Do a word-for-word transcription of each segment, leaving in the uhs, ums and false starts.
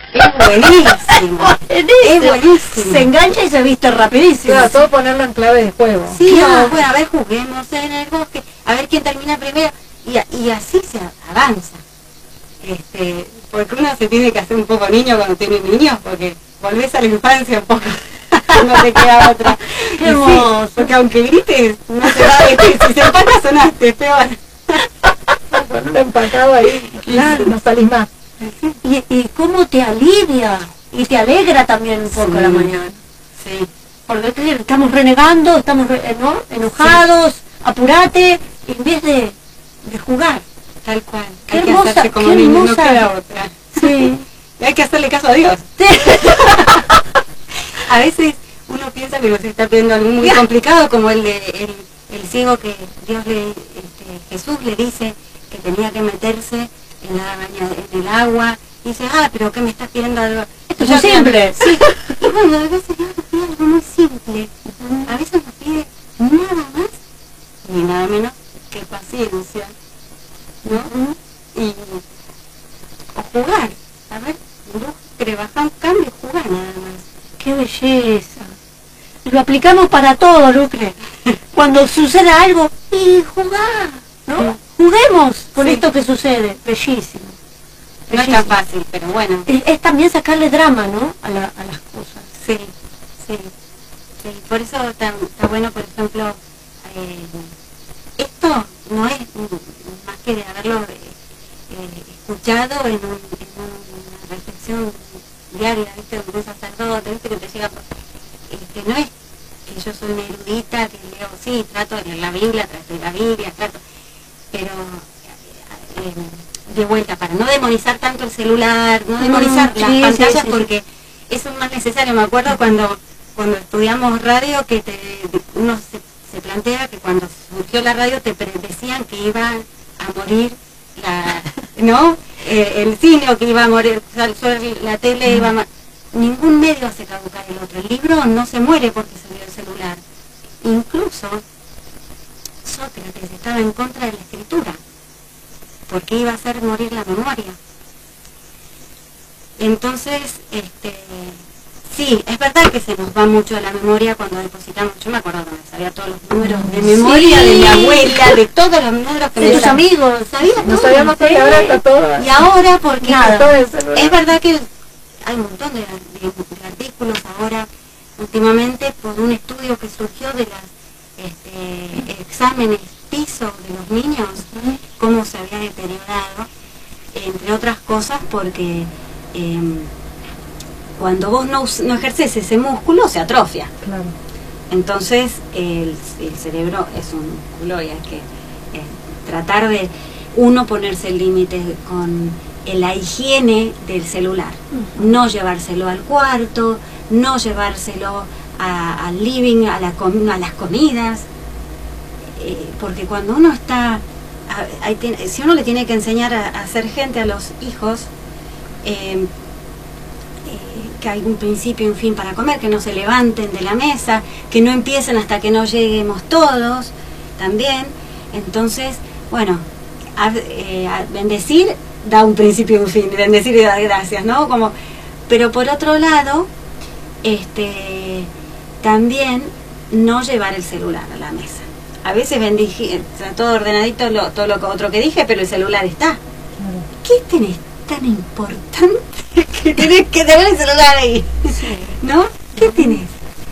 Es buenísimo. Es buenísimo. Se engancha y se viste rapidísimo. Claro, todo ponerlo en clave de juego. Sí, Claro. no, bueno, a ver, juguemos en el bosque, a ver quién termina primero, y, y así se avanza. Este, porque uno se tiene que hacer un poco niño cuando tiene niños, porque volvés a la infancia un poco, no te queda otra. Qué Y sí, hermoso. porque aunque grites, no se va a decir, si se empaca sonaste, peor. Con un empacado ahí, Claro. no salís más. Y, y cómo te alivia y te alegra también un poco Sí. la mañana. Sí. Porque ¿qué? Estamos renegando, estamos re- ¿no? enojados, apurate, en vez de, de jugar. Tal cual. Qué Hay que hermosa, hacerse como qué niño, no hermosa. queda otra. Sí. Y hay que hacerle caso a Dios. A veces uno piensa que nos está pidiendo algo muy complicado, como el de el, el ciego que Dios le, este, Jesús le dice que tenía que meterse en la baña- en el agua, y dice, ah, pero ¿qué me estás pidiendo algo? Esto es Yo muy que- simple. Sí. Y bueno, a veces Dios nos pide algo muy simple. A veces nos pide nada más ni nada menos que paciencia, ¿no? Y o jugar. A ver, vos trabajar un cambio y jugar nada más. ¡Qué belleza! Lo aplicamos para todo, Lucre. Cuando sucede algo, y jugar, ¿no? Juguemos con Sí. esto que sucede. Bellísimo. No es tan fácil, pero bueno. Es, es también sacarle drama, ¿no? A, la- a las cosas. Sí, sí, sí. Por eso está, está bueno, por ejemplo, eh, esto no es mm, más que de haberlo eh, eh, escuchado en, un, en una reflexión diaria, ¿viste? De un sacerdote, ¿viste? Que te llega por... Este, no es que yo soy una erudita, que leo, sí, trato de leer la Biblia, trato de la Biblia, trato, pero eh, eh, de vuelta, para no demonizar tanto el celular, no demonizar Mm, las sí, pantallas, sí, sí, sí. porque eso es más necesario. Me acuerdo cuando cuando estudiamos radio, que te, uno se, se plantea que cuando surgió la radio te predecían que iba a morir la, ¿no? Eh, el cine, o que iba a morir, o sea, la tele iba a ma- ningún medio hace caducar el otro. El libro no se muere porque salió el celular. Incluso Sócrates estaba en contra de la escritura, porque iba a hacer morir la memoria. Entonces, este, sí, es verdad que se nos va mucho de la memoria cuando depositamos. Yo me acuerdo que me sabía todos los números de memoria, Sí. de mi abuela, de todos los números que De me tus sabía. amigos. Sabía No todo, sabíamos sí. que ahora está todo. Y ahora, porque Nada. todo el celular. es verdad que hay un montón de, de- de artículos ahora, últimamente, por un estudio que surgió de las este, exámenes piso de los niños, cómo se había deteriorado, entre otras cosas porque eh, cuando vos no, us- no ejerces ese músculo se atrofia. Claro. Entonces el, el cerebro es un músculo y hay que eh, tratar de uno ponerse límites con eh, la higiene del celular, no llevárselo al cuarto, no llevárselo a- al living, a, la com- a las comidas, eh, porque cuando uno está, a- ahí tiene- si uno le tiene que enseñar a, a ser gente a los hijos, eh, eh, que hay un principio y un fin para comer, que no se levanten de la mesa, que no empiecen hasta que no lleguemos todos, también. Entonces, bueno, a- eh, a bendecir da un principio y un fin, bendecir y dar gracias, ¿no? Como, pero por otro lado, este, también no llevar el celular a la mesa. A veces bendije, está todo ordenadito, lo, todo lo otro que dije, pero el celular está. Claro. ¿Qué tenés tan importante que tenés que tener el celular ahí? ¿No? ¿Qué tenés?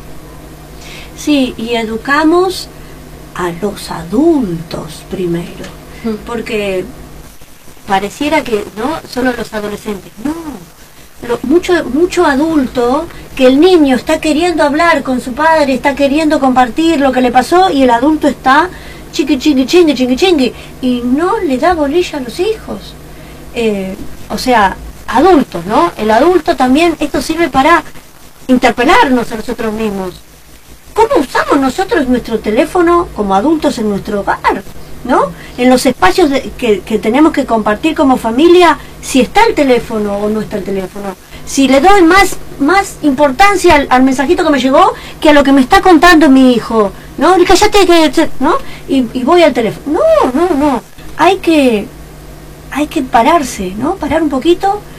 Sí, y educamos a los adultos primero, porque pareciera que no solo los adolescentes, no, lo- mucho mucho adulto, que el niño está queriendo hablar con su padre, está queriendo compartir lo que le pasó, y el adulto está chiqui chiqui chingui chingui chingui y no le da bolilla a los hijos. Eh, o sea, adultos, ¿no? El adulto también, esto sirve para interpelarnos a nosotros mismos. ¿Cómo usamos nosotros nuestro teléfono como adultos en nuestro hogar? ¿No? En los espacios de- que, que tenemos que compartir como familia, si está el teléfono o no está el teléfono. Si le doy más, más importancia al, al mensajito que me llegó que a lo que me está contando mi hijo. ¿No? Cállate que... ¿No? Y, y voy al teléfono. No, no, no. Hay que, hay que pararse, ¿no? Parar un poquito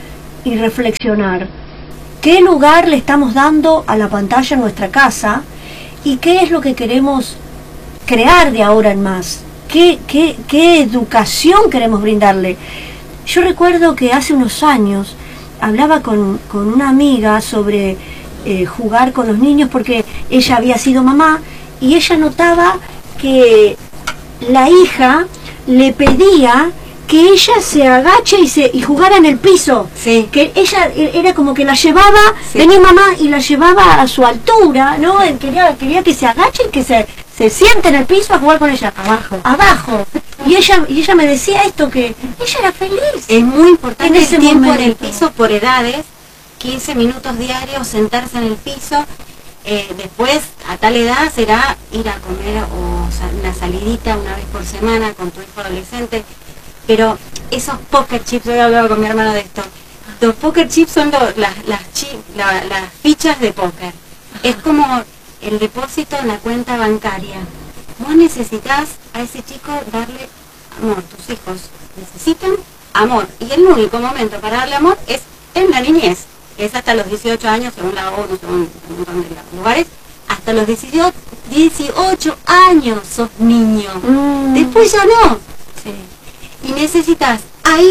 y reflexionar qué lugar le estamos dando a la pantalla en nuestra casa y qué es lo que queremos crear de ahora en más, qué, qué, qué educación queremos brindarle. Yo recuerdo que hace unos años hablaba con, con una amiga sobre eh, jugar con los niños, porque ella había sido mamá y ella notaba que la hija le pedía que ella se agache y se y jugara en el piso. Sí. Que ella era como que la llevaba, Sí. venía mamá y la llevaba a su altura, ¿no? Él quería, quería que se agache y que se, se siente en el piso a jugar con ella. Abajo. Abajo. Y ella, y ella me decía esto, que ella era feliz. Es muy importante En ese el tiempo en momento. el piso por edades, quince minutos diarios, sentarse en el piso. Eh, después, a tal edad, será ir a comer o sal- una salidita una vez por semana con tu hijo adolescente. Pero esos poker chips, yo hablaba con mi hermano de esto, los poker chips son lo- las, las, chi- la- las fichas de póker. Es como el depósito en la cuenta bancaria. Vos necesitas a ese chico darle amor, tus hijos necesitan amor. Y el único momento para darle amor es en la niñez, que es hasta los dieciocho años, según la ONU, según un montón de lugares, hasta los dieciocho, dieciocho años sos niño. Mm. Después ya no. Sí. Y necesitas ahí,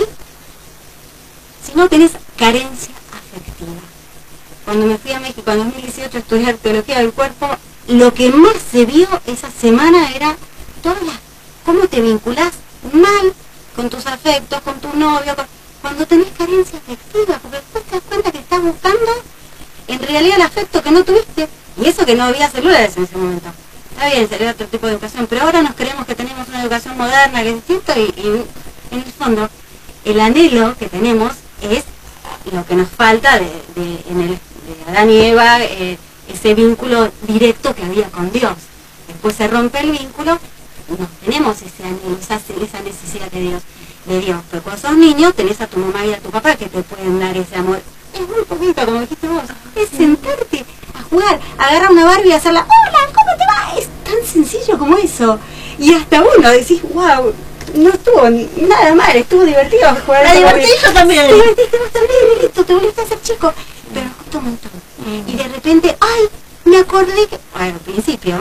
si no tenés carencia afectiva. Cuando me fui a México en dos mil dieciocho a estudiar teología del cuerpo, lo que más se vio esa semana era todas las, cómo te vinculás mal con tus afectos, con tu novio, con- cuando tenés carencia afectiva, porque después te das cuenta que estás buscando en realidad el afecto que no tuviste, y eso que no había celulares en ese momento. Está bien, sería otro tipo de educación, pero ahora nos creemos que tenemos una educación moderna, que es distinta, y, y en el fondo el anhelo que tenemos es lo que nos falta de, de- en el, de Adán y Eva, eh, ese vínculo directo que había con Dios. Después se rompe el vínculo, no tenemos ese anhelo, esa, esa necesidad de Dios, de Dios. Pero cuando sos niño tenés a tu mamá y a tu papá que te pueden dar ese amor. Es muy poquito, como dijiste vos, es sentarte a jugar, agarrar una Barbie y hacerla, hola, ¿cómo te va? Es tan sencillo como eso. Y hasta uno decís, wow, no estuvo ni- nada mal, estuvo divertido jugar La esa divertí Barbie. yo también. Te divertiste vos también, y listo, te volviste a ser chico. Pero nos costó un montón. Y de repente, ay, me acordé que, bueno, al principio,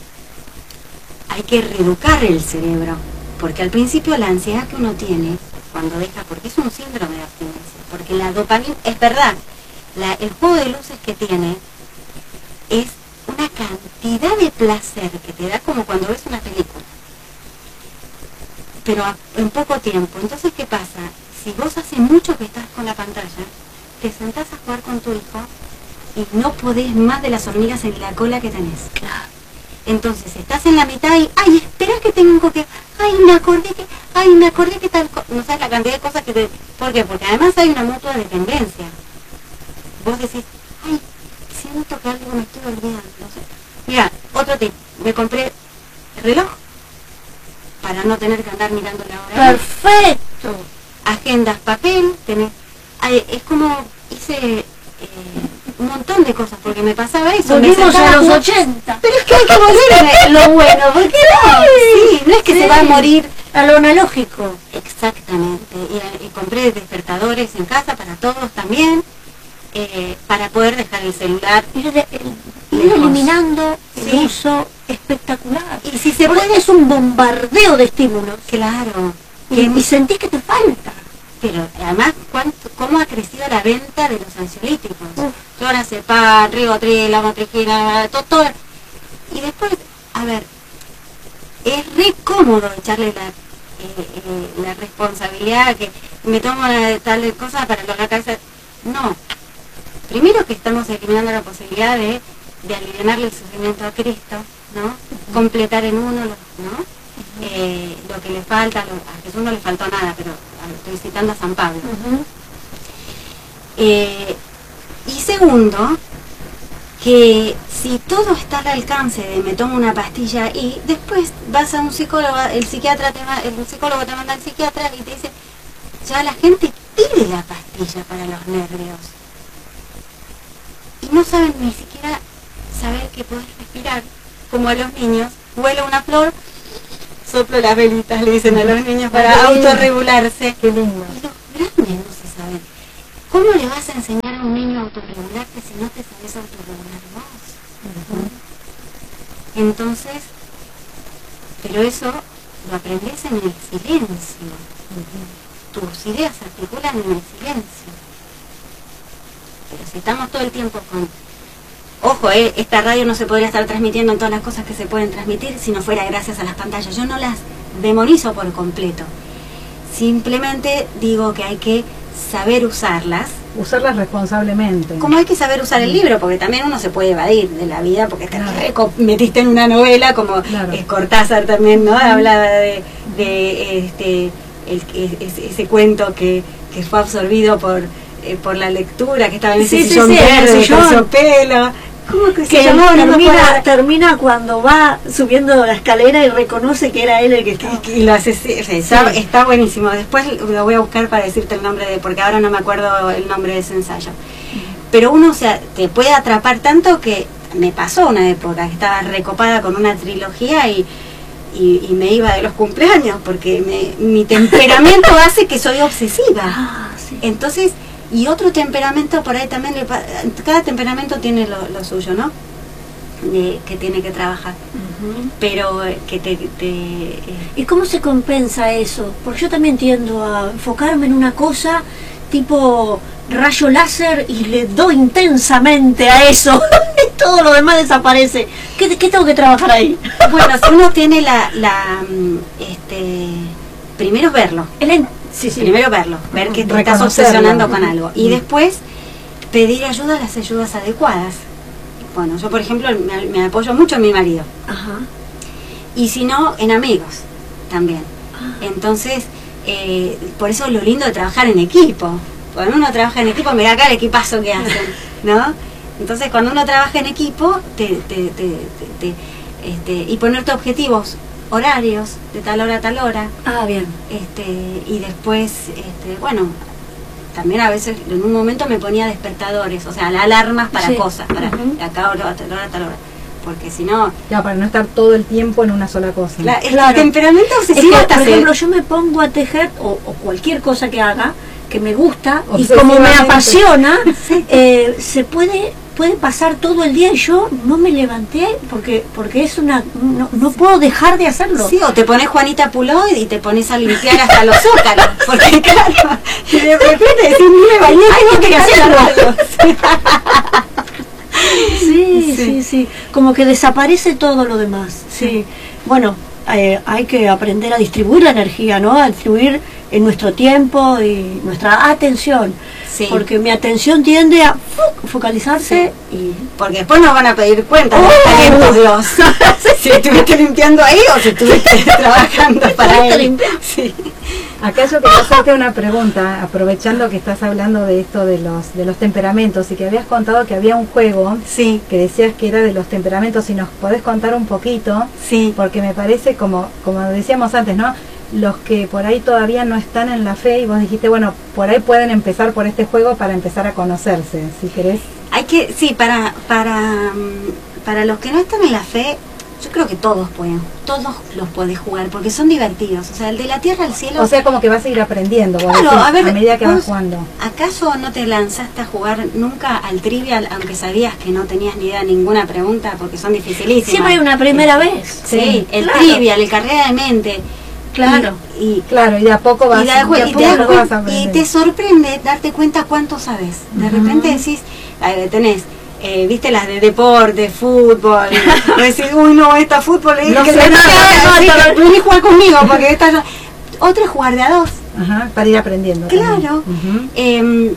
hay que reeducar el cerebro. Porque al principio la ansiedad que uno tiene cuando deja, porque es un síndrome de abstinencia, porque la dopamina, es verdad, la, el juego de luces que tiene es una cantidad de placer que te da como cuando ves una película, pero a- en poco tiempo. Entonces, ¿qué pasa? Si vos hace mucho que estás con la pantalla, te sentás a jugar con tu hijo y no podés más de las hormigas en la cola que tenés. Entonces estás en la mitad y, ay, espera que tengo que, ay, me acordé que, ay, me acordé que tal, co-". No sabes la cantidad de cosas que te... ¿Por qué? Porque además hay una mutua dependencia. Vos decís, ay, siento que algo me estoy olvidando. No sé. Mira, otro tip, me compré el reloj para no tener que andar mirando la hora. Perfecto. Agendas, papel, tenés, ay, es como hice eh, un montón de cosas, porque me pasaba eso. me Volvimos sentaba a los jugar- ochenta. Pero es que hay que volver a lo bueno, ¿por qué no? Sí, no es que Sí. se va a morir. A lo analógico. Exactamente. Y, y compré despertadores en casa para todos también, eh, para poder dejar el celular. Ir, de- el- ir Lejos. eliminando el Sí. uso espectacular. Y si se Porque puede, es un bombardeo de estímulos. claro. Y, Que- y sentís que te falta. pero además, ¿cuánto, ¿cómo ha crecido la venta de los ansiolíticos? Uf. Clonazepam, Rivotril, Lamotrigina, todo, todo. Y después, a ver, es re cómodo echarle la, eh, eh, la responsabilidad que me tomo una tal cosa para lograr cabeza. No. Primero que estamos eliminando la posibilidad de, de aliviarle el sufrimiento a Cristo, ¿no? Completar en uno, lo- ¿no? Eh, lo que le falta, lo- a Jesús no le faltó nada, pero ah, estoy citando a San Pablo. Eh, y segundo, que si todo está al alcance de me tomo una pastilla y después vas a un psicólogo, el psiquiatra te va, el psicólogo te manda al psiquiatra y te dice, ya la gente pide la pastilla para los nervios. Y no saben ni siquiera saber que podés respirar, como a los niños, huele una flor, soplo las velitas, le dicen a los niños para Qué lindo. autorregularse. Qué lindo. Y los grandes no se saben. ¿Cómo le vas a enseñar a un niño a autorregularse si no te sabes autorregular vos? Uh-huh. Entonces, pero eso lo aprendes en el silencio. Uh-huh. Tus ideas se articulan en el silencio. Pero si estamos todo el tiempo con... Ojo, eh, esta radio no se podría estar transmitiendo en todas las cosas que se pueden transmitir si no fuera gracias a las pantallas. Yo no las demonizo por completo. Simplemente digo que hay que saber usarlas. Usarlas responsablemente. Como hay que saber usar el libro, porque también uno se puede evadir de la vida, porque te claro. metiste en una novela, como claro. es Cortázar también, ¿no? Hablaba de, de este el, ese, ese cuento que, que fue absorbido por, eh, por la lectura, que estaba en ese sí, sillón sí, sí, verde, terciopelo. ¿Cómo que se que llamó? termina, no termina cuando va subiendo la escalera y reconoce que era él el que estaba. Y, y lo hace, sí, está, sí. está buenísimo. Después lo voy a buscar para decirte el nombre de, porque ahora no me acuerdo el nombre de ese ensayo. Pero uno, o sea, te puede atrapar tanto que me pasó una época que estaba recopada con una trilogía y, y, y me iba de los cumpleaños porque me, mi temperamento hace que soy obsesiva. Ah, sí. Entonces, y otro temperamento por ahí también, le, cada temperamento tiene lo, lo suyo, ¿no? De, que tiene que trabajar. Uh-huh. Pero que te... te eh. ¿Y cómo se compensa eso? Porque yo también tiendo a enfocarme en una cosa tipo rayo láser y le doy intensamente a eso y todo lo demás desaparece. ¿Qué, qué tengo que trabajar ahí? Bueno, si uno tiene la... la este, primero verlo. El Sí, sí. Primero verlo, ver que te estás obsesionando con algo. Y después pedir ayuda a las ayudas adecuadas. Bueno, yo por ejemplo me, me apoyo mucho en mi marido. Ajá. Y si no, en amigos también. Ah. Entonces, eh, por eso es lo lindo de trabajar en equipo. Cuando uno trabaja en equipo, mira acá el equipazo que hacen, ¿no? Entonces cuando uno trabaja en equipo, te, te, te, te, te, este, y ponerte objetivos horarios de tal hora a tal hora. Ah, bien. Este, y después, este, bueno, también a veces en un momento me ponía despertadores, o sea, alarmas para sí. cosas, para uh-huh. de acá a tal hora a tal hora. Porque si no... Ya, para no estar todo el tiempo en una sola cosa. La, el claro. temperamento obsesivo es que, por ejemplo, yo me pongo a tejer, o, o cualquier cosa que haga, que me gusta, y como me apasiona, sí. eh, se puede... puede pasar todo el día y yo no me levanté porque porque es una no, no puedo dejar de hacerlo. Sí, o te pones Juanita Puló y te pones a limpiar hasta los zócalos, porque claro, y de repente decís, ni me bañé, tengo que hacerlo. Sí, sí, sí, sí, como que desaparece todo lo demás. Sí, sí. Bueno, eh, hay que aprender a distribuir la energía, ¿no? A distribuir en nuestro tiempo y nuestra atención. Sí. Porque mi atención tiende a ¡fuc! Focalizarse sí. y... Porque después nos van a pedir cuenta ¡oh! De Dios. Si estuviste limpiando ahí o si estuviste trabajando para él. Sí. Acá yo quería hacerte una pregunta, aprovechando que estás hablando de esto de los de los temperamentos y que habías contado que había un juego sí. que decías que era de los temperamentos, si nos podés contar un poquito, sí. porque me parece, como, como decíamos antes, ¿no? Los que por ahí todavía no están en la fe y vos dijiste, bueno, por ahí pueden empezar por este juego para empezar a conocerse, si querés. Hay que, sí, para para para los que no están en la fe, yo creo que todos pueden, todos los podés jugar, porque son divertidos, o sea, el de la tierra al cielo... O sea, como que vas a ir aprendiendo, claro, decís, a, ver, a medida que vas jugando. ¿Acaso no te lanzaste a jugar nunca al Trivial, aunque sabías que no tenías ni idea de ninguna pregunta, porque son dificilísimas? Siempre hay una primera eh, vez. Sí, sí el claro. Trivial, el carrera de mente... Claro, y, y claro, y de a poco vas, y, de a, de a y, poco te lo cuen, vas a aprender. Y te sorprende darte cuenta cuánto sabes. De uh-huh. repente decís, ahí tenés, eh, viste las de deporte, fútbol, y decís, uy no, esta fútbol es no que sé nada, no, no, jugar conmigo, porque esta otra es jugar de a dos. Ajá, para ir aprendiendo. Claro. Uh-huh. eh,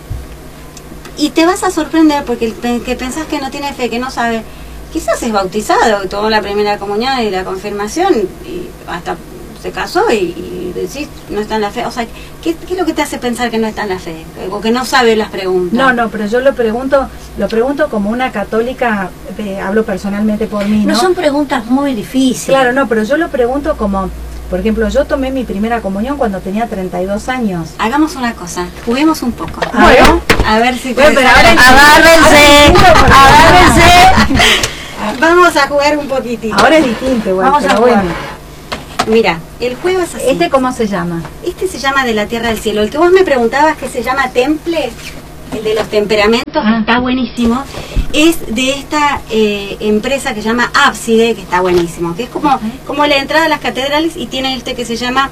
y te vas a sorprender porque el que pensás que no tiene fe, que no sabe, quizás es bautizado, tomó la primera comunión y la confirmación y hasta se casó y, y decís no está en la fe, o sea, ¿qué, ¿qué es lo que te hace pensar que no está en la fe? O que no sabe las preguntas. No, no, pero yo lo pregunto lo pregunto como una católica, eh, hablo personalmente por mí, ¿no? No son preguntas muy difíciles. Claro, no, pero yo lo pregunto como, por ejemplo, yo tomé mi primera comunión cuando tenía treinta y dos años. Hagamos una cosa, juguemos un poco. Bueno, a ver si... Bueno, pero ahora agárrense, agárrense. Vamos a jugar un poquitito. Ahora es distinto igual, vamos pero a jugar. Bueno. Mira, el juego es así. ¿Este cómo se llama? Este se llama De la Tierra al Cielo. El que vos me preguntabas que se llama Temple, el de los temperamentos, Ah. está buenísimo, es de esta eh, empresa que se llama Ábside, que está buenísimo, que es como, como la entrada a las catedrales, y tiene este que se llama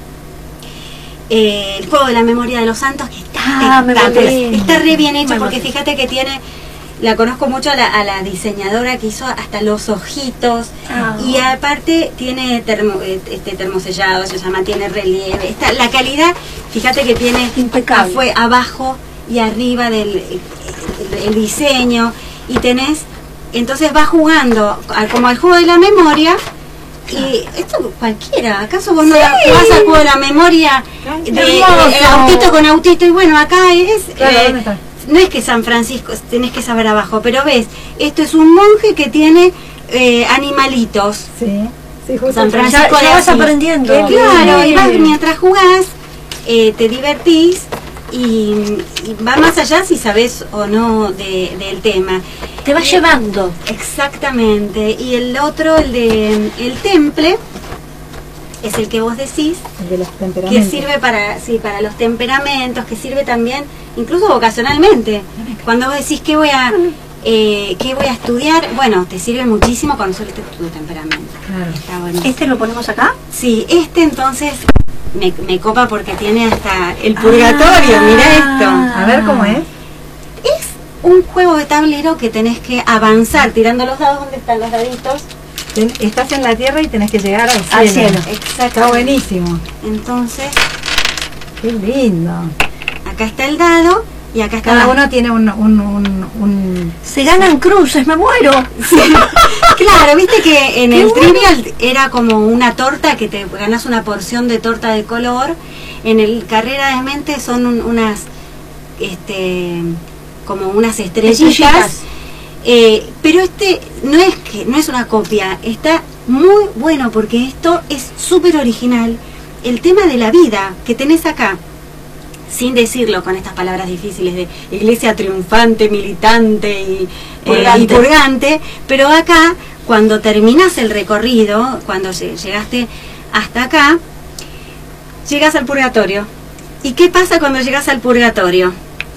eh, el juego de la memoria de los santos, que está Ah, me espectacular. maté. Está re bien hecho, Me porque maté. fíjate que tiene, la conozco mucho a la, a la diseñadora que hizo hasta los ojitos, Ah. y aparte tiene termo, este termosellado, se llama, tiene relieve, está, la calidad, fíjate que tiene Impecable. fue abajo y arriba del el, el diseño, y tenés, entonces vas jugando a- como al juego de la memoria. Y esto cualquiera, ¿acaso vos no Sí. jugás al juego de la memoria de, de- Hermoso. el autito con autito? Y bueno, acá es Claro, eh, ¿dónde está? no es que San Francisco, tenés que saber abajo, pero ves, esto es un monje que tiene eh, animalitos. Sí, sí, justo. San Francisco Ya, ya de vas Asís. aprendiendo. Qué Claro, y bien. vas, mientras jugás, eh, te divertís, y, y va más allá si sabés o no de- del tema. Te vas Y- llevando. Exactamente. Y el otro, el de el temple, es el que vos decís, El de los que temperamentos. sirve para, sí, para los temperamentos, que sirve también, incluso vocacionalmente. Cuando vos decís que voy a, eh, qué voy a estudiar, bueno, te sirve muchísimo conocer tu, tu temperamento. Claro. Está bueno. ¿Este lo ponemos acá? Sí, este entonces me, me copa porque tiene hasta el purgatorio, Ah. mira esto. A ver cómo es. Es un juego de tablero que tenés que avanzar tirando los dados. ¿Dónde están los daditos? Ten- estás en la tierra y tenés que llegar al cielo. Al cielo. Exacto. Está buenísimo. Entonces, Qué lindo. acá está el dado y acá está Cada la- uno tiene un, un, un, un- Se ganan cruces, me muero. Claro, viste que en Qué el bueno. Trivial era como una torta, que te ganas una porción de torta de color. En el Carrera de Mente son un- unas, este, como unas estrellitas. Estrellitas. Eh, pero este no es que no es una copia, está muy bueno porque esto es súper original. El tema de la vida que tenés acá, sin decirlo con estas palabras difíciles de iglesia triunfante, militante y eh, Purgante. y purgante, pero acá, cuando terminás el recorrido, cuando lle- llegaste hasta acá, llegas al purgatorio. ¿Y qué pasa cuando llegas al purgatorio?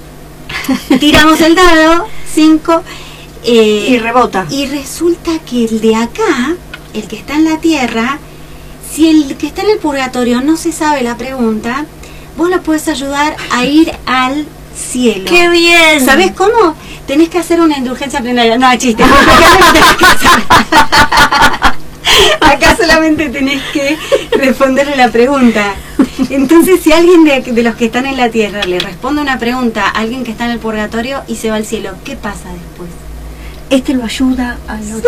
Tiramos el dado, cinco, eh, Y rebota. y resulta que el de acá, el que está en la tierra, si el que está en el purgatorio no se sabe la pregunta, vos lo puedes ayudar a ir al cielo. ¡Qué bien! ¿Sabés cómo? Tenés que hacer una indulgencia plenaria. No, chiste. Acá solamente tenés que responderle la pregunta. Entonces, si alguien de, de los que están en la tierra le responde una pregunta a alguien que está en el purgatorio y se va al cielo, ¿qué pasa después? Este lo ayuda al otro.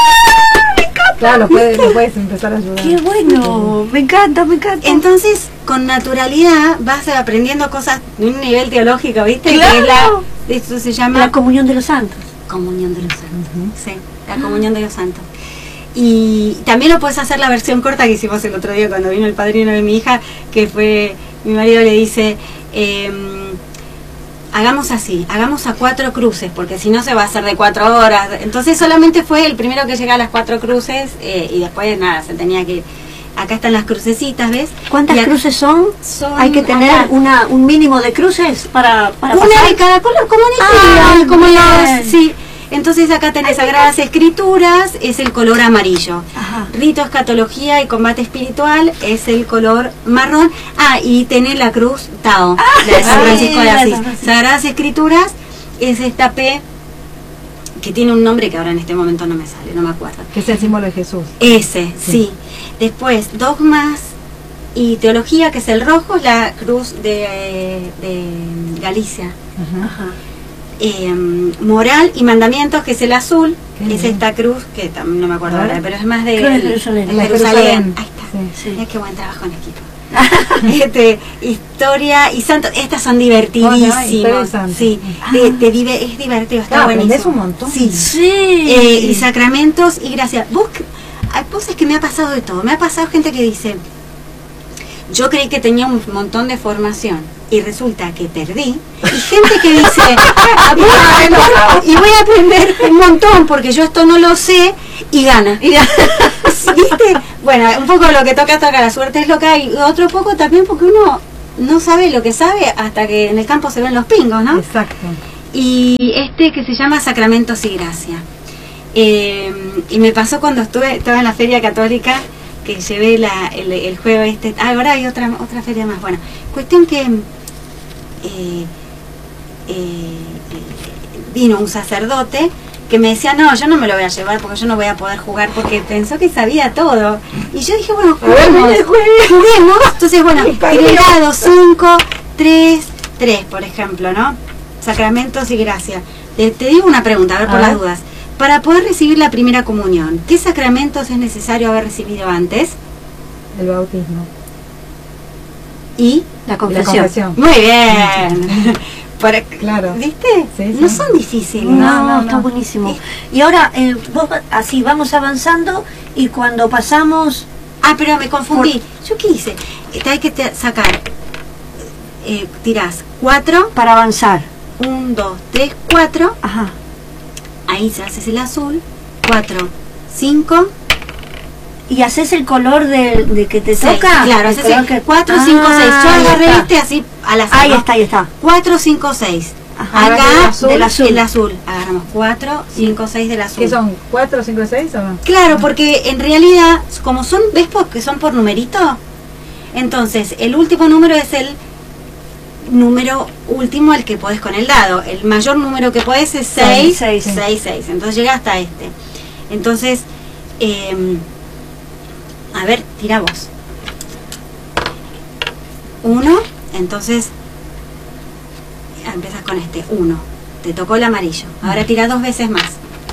Claro, lo puedes, lo puedes empezar a ayudar. ¡Qué bueno! Me encanta, me encanta. Entonces, con naturalidad vas aprendiendo cosas de un nivel teológico, ¿viste? ¡Claro! Que es la, esto se llama La comunión de los santos. comunión de los santos. Sí, la comunión de los santos. Y también lo puedes hacer la versión corta que hicimos el otro día cuando vino el padrino de mi hija, que fue, mi marido le dice, eh, hagamos así, hagamos a cuatro cruces, porque si no se va a hacer de cuatro horas. Entonces solamente fue el primero que llega a las cuatro cruces, eh, y después nada, se tenía que... Acá están las crucecitas, ¿ves? ¿Cuántas Y acá- cruces son? Son Hay que tener acá. una, un mínimo de cruces para, para Una pasar. de cada color, como en Ah, Italia, como bien. los, sí. Entonces acá tenés Sagradas Escrituras, es el color amarillo. Ajá. Rito, escatología y combate espiritual es el color marrón. Ah, y tenés la cruz Tao, la de San sí, Francisco de la de Asís. San Francisco. Sagradas Escrituras es esta P que tiene un nombre que ahora en este momento no me sale, no me acuerdo. Que es el símbolo de Jesús. Ese, sí. Después, dogmas y teología, que es el rojo, es la cruz de, de Galicia. Ajá. Ajá. Eh, moral y mandamientos, que es el azul, Qué es bien. esta cruz, que tam- no me acuerdo A ver. ahora, pero es más de, Cruz de Jerusalén. de La Jerusalén. Jerusalén. Ahí está. Sí. Sí. Mira qué buen trabajo en equipo. este, historia y santos, estas son divertidísimas. Oh, no, historia y santos. Sí, Ah. te, te dive- es divertido, está Claro, buenísimo. aprendés un montón. Sí. Sí. Eh, y sacramentos y gracias. Vos, que- hay cosas que me ha pasado de todo. Me ha pasado gente que dice, yo creí que tenía un montón de formación y resulta que perdí. Y gente que dice, voy a aprender, y voy a aprender un montón porque yo esto no lo sé, y gana. ¿Viste? Bueno, un poco lo que toca, toca, la suerte es loca, y otro poco también porque uno no sabe lo que sabe hasta que en el campo se ven los pingos, ¿no? Exacto. Y este que se llama Sacramentos y Gracia. Eh, y me pasó cuando estuve estaba en la Feria Católica, que llevé la, el, el juego este. Ah, ahora hay otra otra feria más. Bueno, cuestión que eh, eh, vino un sacerdote que me decía, no, yo no me lo voy a llevar porque yo no voy a poder jugar, porque pensó que sabía todo. Y yo dije, bueno, juguemos, juguemos. Entonces, bueno, grado cinco, tres, tres, por ejemplo, ¿no? Sacramentos y Gracia. Te, te digo una pregunta, a ver por A las ver. dudas. Para poder recibir la primera comunión, ¿qué sacramentos es necesario haber recibido antes? El bautismo. Y La Y confesión. la confesión. muy bien. Por- Claro. ¿Viste? Sí, sí. No son difíciles. No, No, no, está no. buenísimo. Y ahora, eh, vos, así, vamos avanzando y cuando pasamos... Ah, pero me confundí. ¿Yo qué hice? Eh, Te hay que te- sacar, eh, tirás cuatro, Para avanzar. un, dos, tres, cuatro, Ajá. ahí se haces el azul, cuatro, cinco, ¿Y haces el color de, de que te seis. toca? Claro, El haces color el que- cuatro, cinco, Ah, seis. Yo ahí agarré está. este así al azul. Ahí ¿no? está, ahí está. cuatro, cinco, seis. Ajá. Acá Agarré el azul. del azul. el azul. Agarramos cuatro, cinco, seis del azul. ¿Qué son? ¿cuatro, cinco, seis o no? Claro, porque en realidad, como son, ¿ves porque son por numerito? Entonces, el último número es el número último al que podés con el dado. El mayor número que podés es seis, Seis, seis, sí. seis. Entonces llega hasta este. Entonces, eh, a ver, tira vos. Uno, entonces, empiezas con este, uno. Te tocó el amarillo. Ahora tira dos veces más.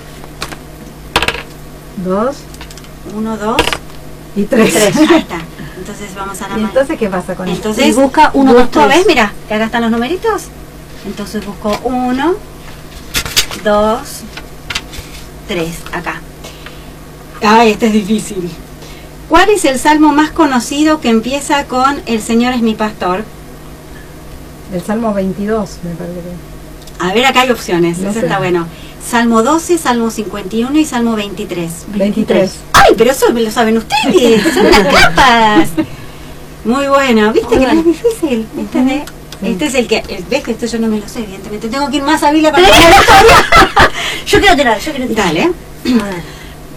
Dos Uno, dos, y tres. tres. Ahí está. Entonces vamos a la ¿Y mano. entonces qué pasa con esto? Entonces, Y busca uno, dos, busco, tres. ¿ves? Mira, que acá están los numeritos. Entonces busco uno, dos, tres, acá. Ay, este es difícil. ¿Cuál es el salmo más conocido que empieza con el Señor es mi pastor? El Salmo veintidós, me parece. A ver, acá hay opciones, No eso sé. está bueno. Salmo doce, Salmo cincuenta y uno y Salmo veintitrés. veintitrés. ¡Ay, pero eso me lo saben ustedes! ¡Son las capas! Muy bueno, ¿viste que no es difícil? ¿Viste? Ujú. ¿Eh? Sí. Este es el que... el- ¿Ves que esto yo no me lo sé, evidentemente? Tengo que ir más hábil para... Yo quiero tirar, yo quiero tirar. Dale. A ver.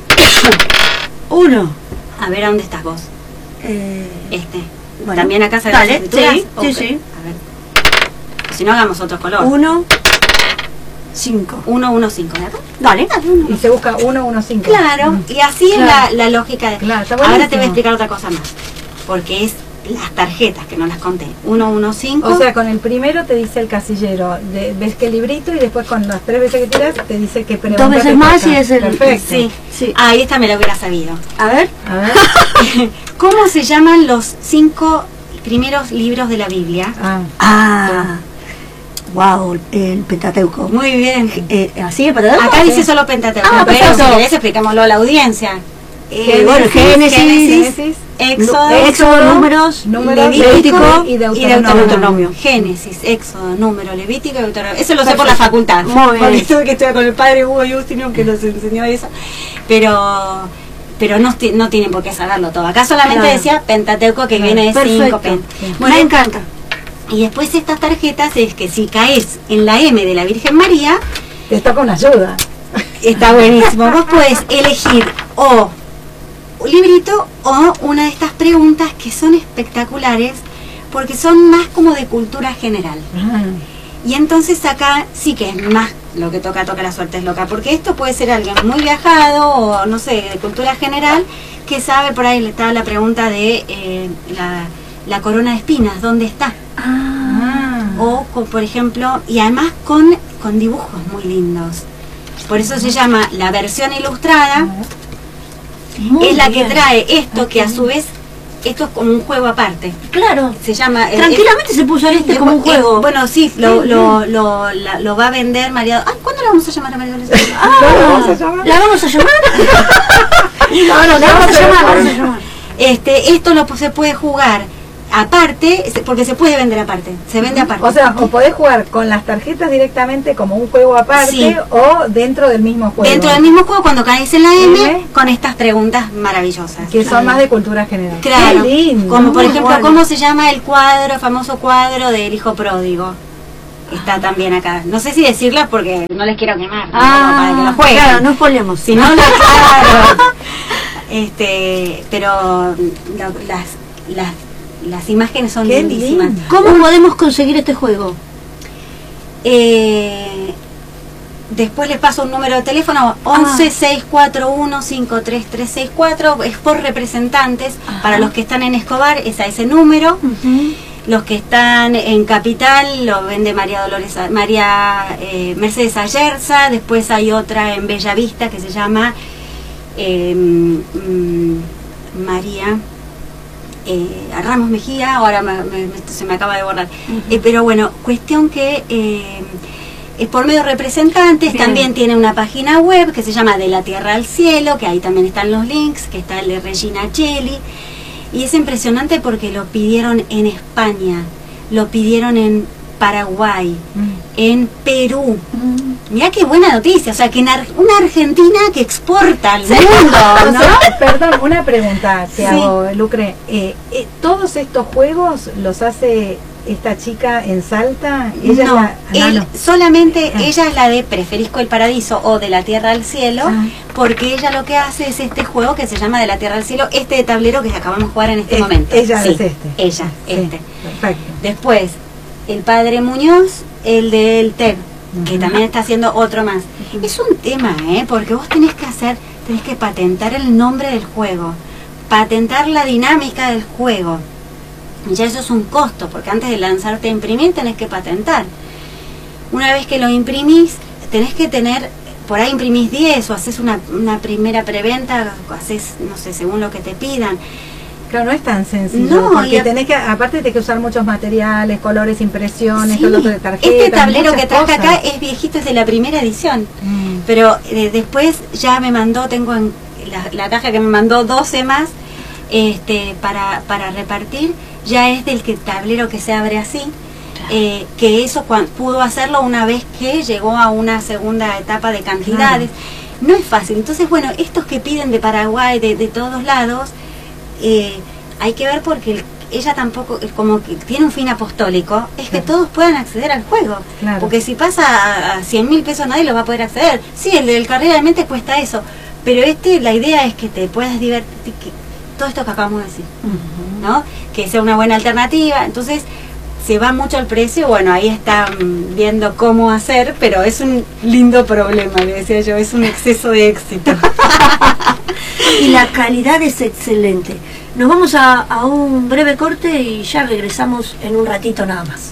Uno. A ver, ¿a dónde estás vos? Eh, Este. Bueno. ¿También acá sabes Dale, las escrituras? sí, sí, Ok. sí. A ver. Si no, hagamos otro color. uno. Cinco. Uno, uno, cinco, ¿verdad? Dale. Y se busca uno, uno, cinco. Claro, Mm. y así Claro. es la, la lógica de... Claro, está Ahora te voy a buenísimo. explicar otra cosa más. Porque es las tarjetas, que no las conté. Uno, uno, cinco. O sea, con el primero te dice el casillero, de- ves que el librito y después con las tres veces que tiras te dice que pregunta. Dos veces te más toca. y es el- Perfecto. Sí. Sí. Ah, ahí esta me la hubiera sabido. A ver. A ver. ¿Cómo se llaman los cinco primeros libros de la Biblia? Ah, Ah. Wow, el Pentateuco. Muy bien. Eh, ¿Así el Pentateuco? Acá Sí. dice solo Pentateuco, Ah, pero perfecto. si querés explicámoslo a la audiencia. Eh, bueno, Génesis, Génesis, Éxodo, Éxodo, números, Números, Levítico y y Deuteronomio. Deuteronomio. Génesis, Éxodo, Número, Levítico y Deuteronomio. Eso lo sé por la Perfecto. facultad. Muy bien. Porque tuve que estudiar con el padre Hugo Justinian que nos enseñó eso. Pero pero no, ti- no tienen por qué saberlo todo. Acá solamente Claro. decía Pentateuco, que Claro. viene de Perfecto. cinco pen. Sí. Bueno, Me encanta. y después estas tarjetas es que si caes en la M de la Virgen María, Te toca una ayuda. está buenísimo. Vos podés elegir o un librito o una de estas preguntas que son espectaculares porque son más como de cultura general. Ah, Y entonces acá sí que es más lo que toca, toca la suerte es loca, porque esto puede ser alguien muy viajado o no sé, de cultura general, que sabe, por ahí le estaba la pregunta de eh, la, la corona de espinas, ¿dónde está? ah. O con, por ejemplo, y además con, con dibujos muy lindos. Por eso se llama la versión ilustrada, Muy es la bien. que trae esto que a su vez, esto es como un juego aparte. Claro. Se llama... eh, Tranquilamente se puso este Eh, como un eh, juego. bueno, sí, lo, lo, lo, la- lo va a vender María. Ay, ¿cuándo la vamos a llamar a María Dolores? Ah, ¿No la vamos a llamar? ¿La vamos a llamar? No, no, la vamos a llamar, la vamos a llamar. Este, esto lo se puede jugar aparte, porque se puede vender aparte, se vende aparte. O sea, o podés jugar con las tarjetas directamente como un juego aparte, sí, o dentro del mismo juego. Dentro del mismo juego, cuando caes en la M, ¿Eh? con estas preguntas maravillosas. Que son más de cultura general. Claro, Qué lindo, como por ejemplo, bueno. ¿cómo se llama el cuadro, el famoso cuadro del hijo pródigo? Está también acá. No sé si decirla porque no les quiero quemar. Ah, para que lo jueguen. Claro, no ponemos. Si no, lo claro. Este, pero lo, las, las, las imágenes son Qué lindísimas. lindo. ¿Cómo Un, podemos conseguir este juego? Eh, después les paso un número de teléfono, once, seis cuatro uno, cinco tres tres seis cuatro. Es por representantes. Ajá. Para los que están en Escobar es a ese número. Uh-huh. Los que están en Capital lo vende María Dolores, María eh, Mercedes Ayerza. Después hay otra en Bellavista que se llama eh, mm, María eh, Ramos Mejía. Ahora me, me, se me acaba de borrar. Uh-huh. eh, pero bueno, cuestión que eh, es por medio de representantes. Bien. También tiene una página web que se llama De la Tierra al Cielo, que ahí también están los links, que está el de Regina Cheli. Y es impresionante porque lo pidieron en España, lo pidieron en Paraguay, mm. en Perú. Mm. Mirá qué buena noticia, o sea, que Ar una Argentina que exporta al mundo, ¿no? O sea, perdón, una pregunta te sí. hago, Lucre. Eh, eh, ¿Todos estos juegos los hace esta chica en Salta? Ella no, es la, él, no, no. solamente ah. ella es la de Preferisco el Paradiso o De la Tierra al Cielo, ah. porque ella lo que hace es este juego que se llama De la Tierra al Cielo, este de tablero que acabamos de jugar en este es, momento. Ella sí, es este. Ella, sí, este. Perfecto. Después, el Padre Muñoz, el del T E D, uh-huh. que también está haciendo otro más. Uh-huh. Es un tema, ¿eh? Porque vos tenés que hacer, tenés que patentar el nombre del juego, patentar la dinámica del juego. Ya eso es un costo, porque antes de lanzarte a imprimir tenés que patentar. Una vez que lo imprimís, tenés que tener, por ahí imprimís diez o haces una, una primera preventa, haces, no sé, según lo que te pidan. Claro, no es tan sencillo, no, porque tenés que, aparte tenés que usar muchos materiales, colores, impresiones, sí, todo de tarjetas. Este tablero que traje acá es viejito, es de la primera edición, mm. pero eh, después ya me mandó, tengo en la, la caja que me mandó doce más este, para, para repartir. Ya es del que tablero que se abre así, claro. eh, que eso cuando, pudo hacerlo una vez que llegó a una segunda etapa de cantidades. Claro. No es fácil. Entonces, bueno, estos que piden de Paraguay, de, de todos lados, eh, hay que ver porque el, ella tampoco, como que tiene un fin apostólico, es que claro. todos puedan acceder al juego. Claro. Porque si pasa a, a cien mil pesos nadie lo va a poder acceder. Sí, el del carrera de mente cuesta eso, pero este, la idea es que te puedas divertir, que, todo esto que acabamos de decir, uh-huh. ¿no? Que sea una buena alternativa. Entonces se va mucho el precio, bueno, ahí están viendo cómo hacer, pero es un lindo problema, le decía yo, es un exceso de éxito. Y la calidad es excelente. Nos vamos a, a un breve corte y ya regresamos en un ratito nada más.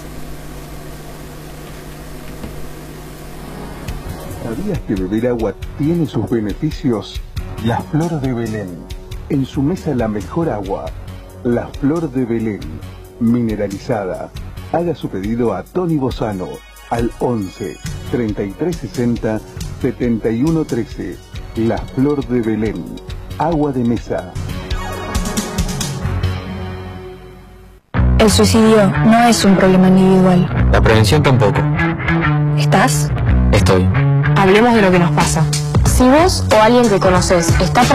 ¿Sabías que beber agua tiene sus beneficios? La Flor de Belén. En su mesa la mejor agua, la Flor de Belén, mineralizada. Haga su pedido a Tony Bozano al once, treinta y tres sesenta, setenta y uno trece. La Flor de Belén, agua de mesa. El suicidio no es un problema individual. La prevención tampoco. ¿Estás? Estoy. Hablemos de lo que nos pasa. Si vos o alguien que conoces está